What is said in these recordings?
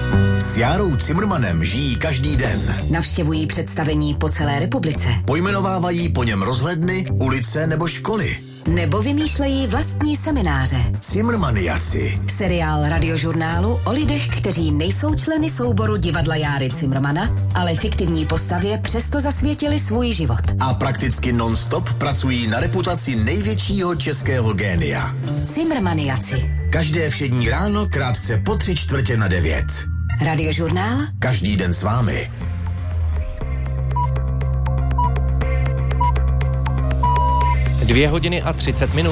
S Járou Cimrmanem žijí každý den. Navštěvují představení po celé republice. Pojmenovávají po něm rozhledny, ulice nebo školy. Nebo vymýšlejí vlastní semináře. Cimrmaniaci. Seriál radiožurnálu o lidech, kteří nejsou členy souboru divadla Járy Cimrmana, ale fiktivní postavě přesto zasvětili svůj život. A prakticky non-stop pracují na reputaci největšího českého génia. Cimrmaniaci. Každé všední ráno krátce po 8:45. Radiožurnál. Každý den s vámi. Dvě hodiny a 30 minut.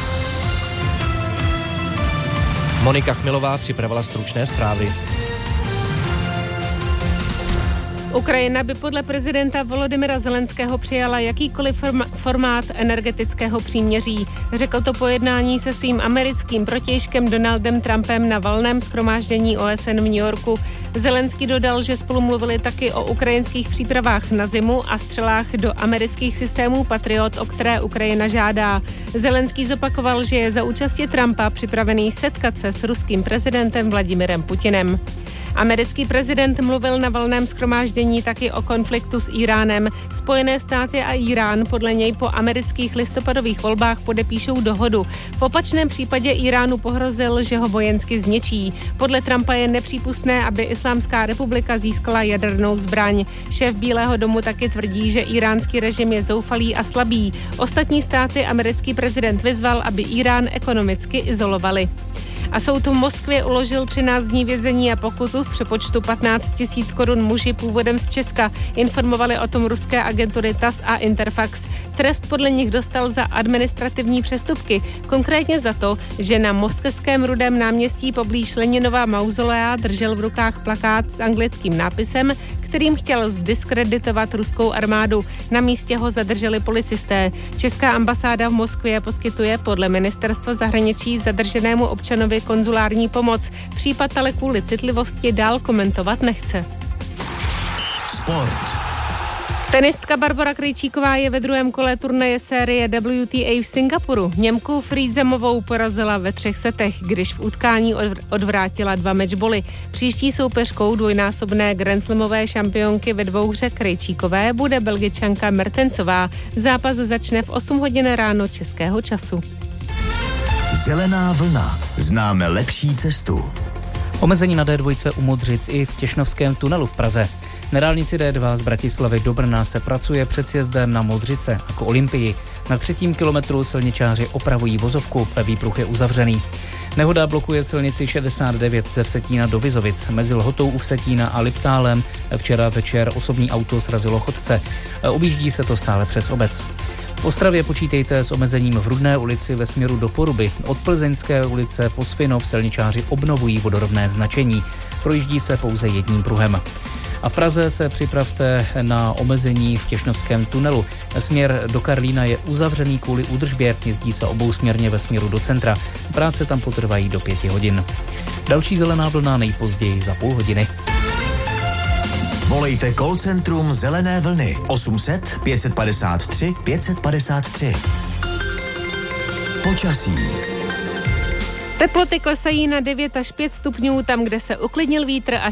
Monika Chmilová připravila stručné zprávy. Ukrajina by podle prezidenta Volodymyra Zelenského přijala jakýkoliv formát energetického příměří. Řekl to po jednání se svým americkým protějškem Donaldem Trumpem na valném shromáždění OSN v New Yorku. Zelenský dodal, že spolu mluvili taky o ukrajinských přípravách na zimu a střelách do amerických systémů Patriot, o které Ukrajina žádá. Zelenský zopakoval, že je za účasti Trumpa připravený setkat se s ruským prezidentem Vladimirem Putinem. Americký prezident mluvil na valném shromáždění taky o konfliktu s Íránem. Spojené státy a Írán podle něj po amerických listopadových volbách podepíšou dohodu. V opačném případě Íránu pohrozil, že ho vojensky zničí. Podle Trumpa je nepřípustné, aby Islámská republika získala jadernou zbraň. Šéf Bílého domu taky tvrdí, že íránský režim je zoufalý a slabý. Ostatní státy americký prezident vyzval, aby Írán ekonomicky izolovali. A soud v Moskvě uložil 13 dní vězení a pokutu v přepočtu 15 000 korun muži původem z Česka. Informovali o tom ruské agentury TASS a Interfax. Trest podle nich dostal za administrativní přestupky. Konkrétně za to, že na moskevském Rudém náměstí poblíž Leninova mauzolea držel v rukách plakát s anglickým nápisem, kterým chtěl zdiskreditovat ruskou armádu. Na místě ho zadrželi policisté. Česká ambasáda v Moskvě poskytuje podle ministerstva zahraničí zadrženému občanovi konzulární pomoc. Případ ale kvůli citlivosti dál komentovat nechce. Sport. Tenistka Barbora Krejčíková je ve druhém kole turnaje série WTA v Singapuru. Němku Friedezamovou porazila ve 3 setech, když v utkání odvrátila 2 matchboly. Příští soupeřkou dvojnásobné grandslamové šampionky ve dvouhře Krejčíkové bude Belgičanka Mertensová. Zápas začne v 8 hodin ráno českého času. Zelená vlna. Známe lepší cestu. Omezení na D2 u Modřic i v Těšnovském tunelu v Praze. Na dálnici D2 z Bratislavy do Brna se pracuje před sjezdem na Modřice jako Olympii. Na 3. kilometru silničáři opravují vozovku, levý pruh je uzavřený. Nehoda blokuje silnici 69 ze Vsetína do Vizovic. Mezi Lhotou u Vsetína a Liptálem včera večer osobní auto srazilo chodce. Objíždí se to stále přes obec. V Ostravě počítejte s omezením v Rudné ulici ve směru do Poruby. Od Plzeňské ulice po Svinov silničáři obnovují vodorovné značení. Projíždí se pouze jedním pruhem. A v Praze se připravte na omezení v Těšnovském tunelu. Směr do Karlína je uzavřený kvůli údržbě, jezdí se obousměrně ve směru do centra. Práce tam potrvají do 5 hodin. Další zelená vlna nejpozději za půl hodiny. Volejte call centrum Zelené vlny 800 553 553. Počasí. Teploty klesají na 9 až 5 stupňů, tam, kde se uklidnil vítr, až